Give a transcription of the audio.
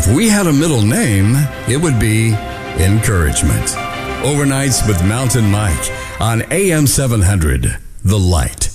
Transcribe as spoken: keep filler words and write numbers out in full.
If we had a middle name, it would be Encouragement. Overnights with Mountain Mike on A M seven hundred, The Light.